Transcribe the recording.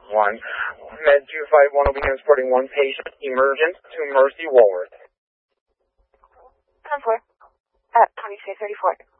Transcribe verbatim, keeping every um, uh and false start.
one. Med two five one will be transporting one patient, emergence, to Mercy Walworth. ten four. At twenty-six thirty-four.